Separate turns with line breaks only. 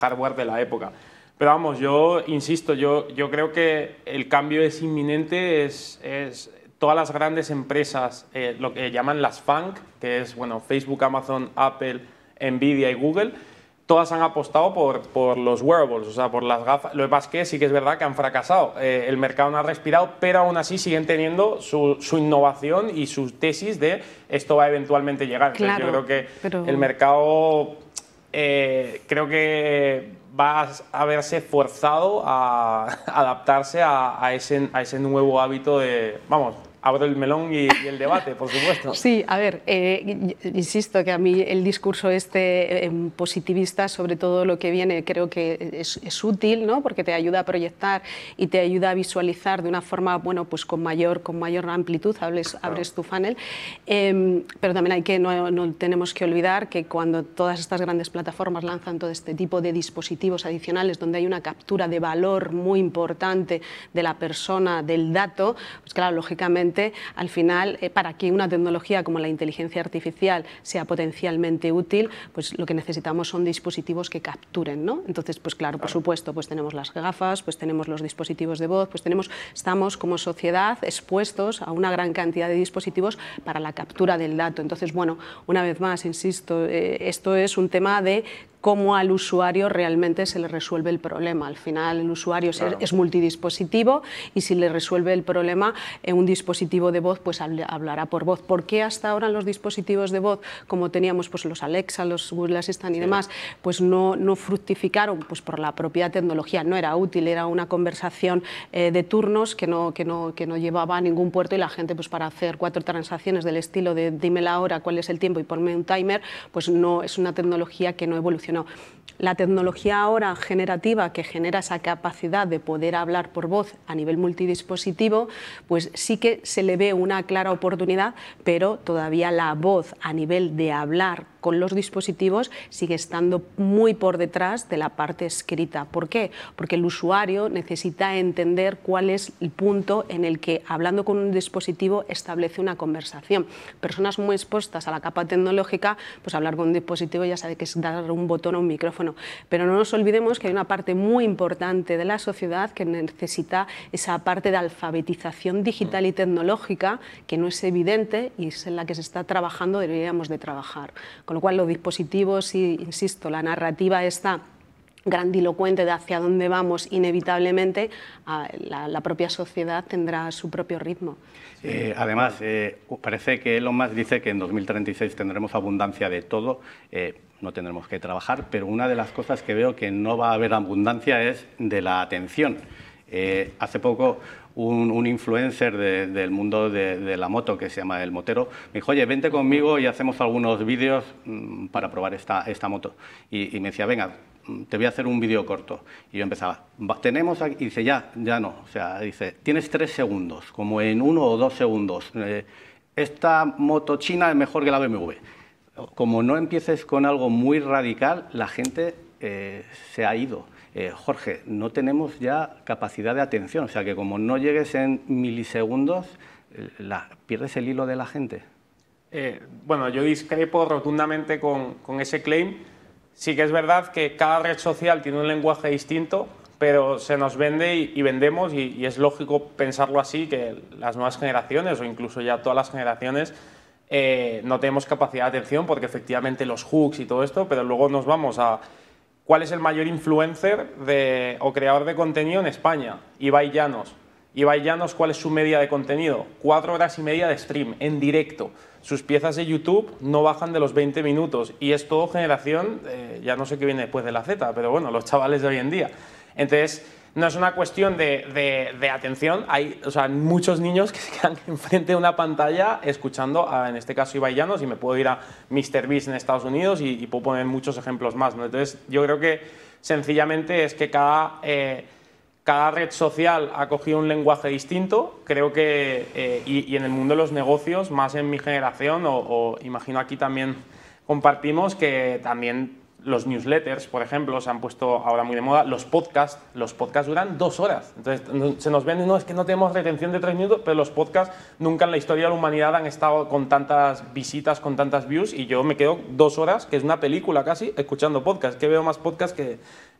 hardware de la época. Pero vamos, yo insisto, yo creo que el cambio es inminente, todas las grandes empresas, lo que llaman las FANG, que es bueno, Facebook, Amazon, Apple, Nvidia y Google, todas han apostado por los wearables, o sea, por las gafas. Lo que pasa es que sí que es verdad que han fracasado. El mercado no ha respirado, pero aún así siguen teniendo su innovación y sus tesis de esto va a eventualmente llegar.
Claro,
entonces, yo creo que el mercado creo que va a verse forzado a adaptarse a ese nuevo hábito de, vamos, abro el melón y el debate, por supuesto.
Sí, a ver, insisto que a mí el discurso positivista sobre todo lo que viene creo que es útil, ¿no? Porque te ayuda a proyectar y te ayuda a visualizar de una forma, bueno, pues con mayor amplitud, abres tu funnel, pero también no tenemos que olvidar que cuando todas estas grandes plataformas lanzan todo este tipo de dispositivos adicionales donde hay una captura de valor muy importante de la persona, del dato, pues claro, lógicamente al final, para que una tecnología como la inteligencia artificial sea potencialmente útil, pues lo que necesitamos son dispositivos que capturen, ¿no? Entonces, pues claro, por supuesto, pues tenemos las gafas, pues tenemos los dispositivos de voz, pues estamos como sociedad expuestos a una gran cantidad de dispositivos para la captura del dato. Entonces, bueno, una vez más, insisto, esto es un tema de cómo al usuario realmente se le resuelve el problema. Al final el usuario es multidispositivo y si le resuelve el problema en un dispositivo de voz, pues hablará por voz. ¿Por qué hasta ahora en los dispositivos de voz, como teníamos pues los Alexa, los Google Assistant y demás, pues no fructificaron? Pues por la propia tecnología, no era útil, era una conversación de turnos que no llevaba a ningún puerto y la gente pues para hacer 4 transacciones del estilo de dime la hora, cuál es el tiempo y ponme un timer, pues no es una tecnología que no evolucionó. La tecnología ahora generativa que genera esa capacidad de poder hablar por voz a nivel multidispositivo, pues sí que se le ve una clara oportunidad, pero todavía la voz a nivel de hablar con los dispositivos sigue estando muy por detrás de la parte escrita. ¿Por qué? Porque el usuario necesita entender cuál es el punto en el que hablando con un dispositivo establece una conversación. Personas muy expuestas a la capa tecnológica, pues hablar con un dispositivo ya sabe que es dar un botón o un micrófono, pero no nos olvidemos que hay una parte muy importante de la sociedad que necesita esa parte de alfabetización digital y tecnológica que no es evidente y es en la que se está trabajando, deberíamos de trabajar. Con lo cual los dispositivos, y insisto, la narrativa está grandilocuente de hacia dónde vamos inevitablemente, la propia sociedad tendrá su propio ritmo.
Además, parece que Elon Musk dice que en 2036 tendremos abundancia de todo, no tendremos que trabajar, pero una de las cosas que veo que no va a haber abundancia es de la atención. Hace poco un influencer del mundo de la moto, que se llama El Motero, me dijo, oye, vente conmigo y hacemos algunos vídeos para probar esta moto. Y me decía, venga, te voy a hacer un vídeo corto. Y yo empezaba, tenemos aquí, y dice, ya no. O sea, dice, tienes 3 segundos, como en 1 o 2 segundos. Esta moto china es mejor que la BMW. Como no empieces con algo muy radical, la gente se ha ido. Jorge, no tenemos ya capacidad de atención, o sea que como no llegues en milisegundos, pierdes el hilo de la gente.
Bueno, yo discrepo rotundamente con ese claim. Sí que es verdad que cada red social tiene un lenguaje distinto, pero se nos vende y vendemos y es lógico pensarlo así, que las nuevas generaciones o incluso ya todas las generaciones no tenemos capacidad de atención porque efectivamente los hooks y todo esto, pero luego nos vamos a ¿cuál es el mayor influencer o creador de contenido en España? Ibai Llanos. Ibai Llanos, ¿cuál es su media de contenido? 4 horas y media de stream, en directo. Sus piezas de YouTube no bajan de los 20 minutos y es todo generación, ya no sé qué viene después de la Z, pero bueno, los chavales de hoy en día. Entonces, no es una cuestión de atención, hay muchos niños que se quedan enfrente de una pantalla escuchando, en este caso Ibai Llanos, y me puedo ir a MrBeast en Estados Unidos y puedo poner muchos ejemplos más, ¿no? Entonces, yo creo que sencillamente es que cada red social ha cogido un lenguaje distinto, creo que, y en el mundo de los negocios, más en mi generación, o imagino aquí también compartimos que también Los newsletters, por ejemplo, se han puesto ahora muy de moda. Los podcasts duran 2 horas. Entonces, se nos vende, no, es que no tenemos retención de 3 minutos, pero los podcasts nunca en la historia de la humanidad han estado con tantas visitas, con tantas views, y yo me quedo 2 horas, que es una película casi, escuchando podcasts. Que veo más podcasts